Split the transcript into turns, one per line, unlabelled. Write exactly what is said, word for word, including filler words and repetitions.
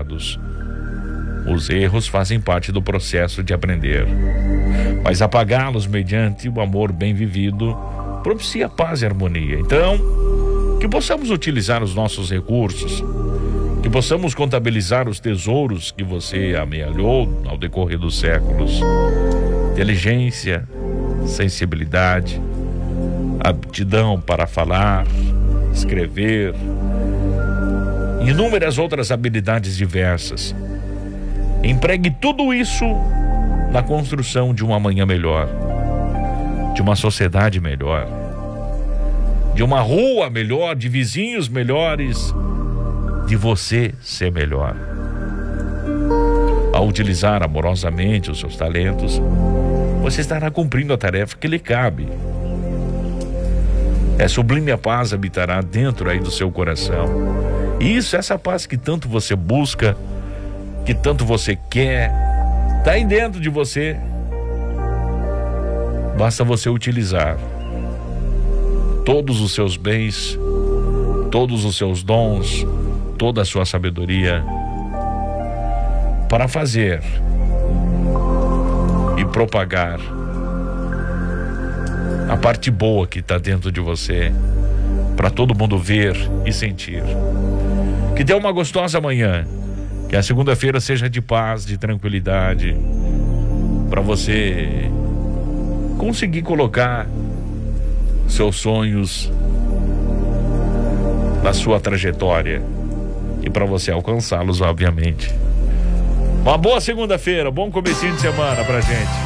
errados. Os erros fazem parte do processo de aprender, mas apagá-los mediante o amor bem vivido propicia paz e harmonia. Então, que possamos utilizar os nossos recursos, que possamos contabilizar os tesouros que você amealhou ao decorrer dos séculos. Inteligência, sensibilidade, aptidão para falar, escrever, inúmeras outras habilidades diversas. Empregue tudo isso na construção de um amanhã melhor, de uma sociedade melhor, de uma rua melhor, de vizinhos melhores, de você ser melhor. Ao utilizar amorosamente os seus talentos, você estará cumprindo a tarefa que lhe cabe. É sublime a paz habitará dentro aí do seu coração. Isso, essa paz que tanto você busca, que tanto você quer, está aí dentro de você. Basta você utilizar todos os seus bens, todos os seus dons, toda a sua sabedoria para fazer e propagar a parte boa que está dentro de você, para todo mundo ver e sentir. Que dê uma gostosa manhã, que a segunda-feira seja de paz, de tranquilidade, para você conseguir colocar seus sonhos na sua trajetória e para você alcançá-los, obviamente. Uma boa segunda-feira, bom comecinho de semana pra gente.